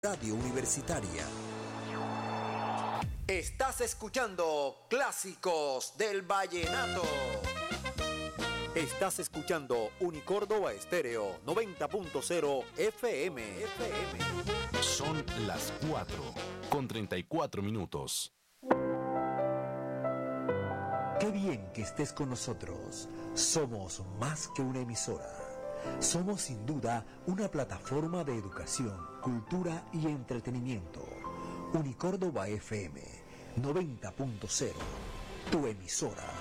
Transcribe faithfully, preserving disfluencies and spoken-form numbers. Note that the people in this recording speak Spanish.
Radio Universitaria. Estás escuchando Clásicos del Vallenato. Estás escuchando Unicórdoba Estéreo noventa punto cero F M. F M. Son las cuatro con treinta y cuatro minutos. Qué bien que estés con nosotros. Somos más que una emisora. Somos sin duda una plataforma de educación, cultura y entretenimiento. Unicórdoba F M noventa punto cero, tu emisora.